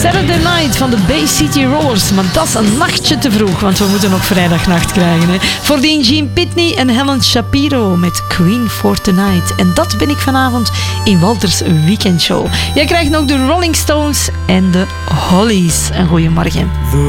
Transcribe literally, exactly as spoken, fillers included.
Saturday Night van de Bay City Rollers. Maar dat is een nachtje te vroeg, want we moeten nog vrijdagnacht krijgen. Hè. Voordien Gene Pitney en Helen Shapiro met Queen for Tonight. En dat ben ik vanavond in Walters Weekendshow. Jij krijgt nog de Rolling Stones en de Hollies. Een goeiemorgen.